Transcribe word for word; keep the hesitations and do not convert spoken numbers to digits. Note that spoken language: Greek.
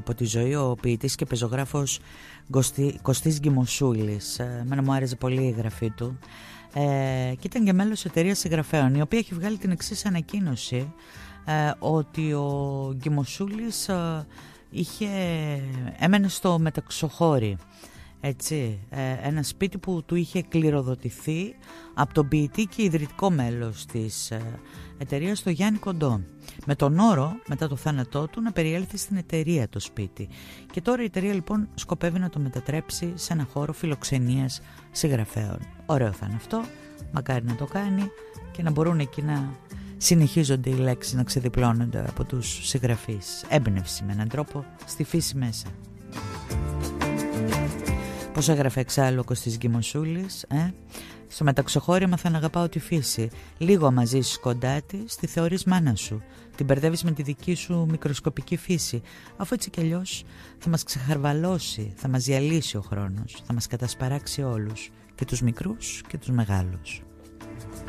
από τη ζωή ο ποιητής και πεζογράφος Κωστής Γκυμοσούλης. Εμένα μου άρεσε πολύ η γραφή του ε, και ήταν και μέλος εταιρείας συγγραφέων, η οποία έχει βγάλει την εξής ανακοίνωση, ε, ότι ο Γκυμοσούλης ε, είχε, έμενε στο Μεταξοχώρι, έτσι, ε, ένα σπίτι που του είχε κληροδοτηθεί από τον ποιητή και ιδρυτικό μέλος της ε, εταιρείας, το Γιάννη Κοντό, με τον όρο μετά το θάνατό του να περιέλθει στην εταιρεία το σπίτι. Και τώρα η εταιρεία λοιπόν σκοπεύει να το μετατρέψει σε ένα χώρο φιλοξενίας συγγραφέων. Ωραίο θα είναι αυτό, μακάρι να το κάνει και να μπορούν εκεί να συνεχίζονται οι λέξεις να ξεδιπλώνονται από τους συγγραφείς. Έμπνευση με έναν τρόπο στη φύση μέσα. Πώς έγραφε εξάλλου ο Κωστής Γκυμοσούλης, ε? Στο Μεταξοχώρι έμαθα να αγαπάω τη φύση. Λίγο άμα ζήσεις κοντά της, τη θεωρείς μάνα σου. Την μπερδεύεις με τη δική σου μικροσκοπική φύση. Αφού έτσι κι αλλιώς θα μας ξεχαρβαλώσει, θα μας διαλύσει ο χρόνος, θα μας κατασπαράξει όλους, και τους μικρούς και τους μεγάλους.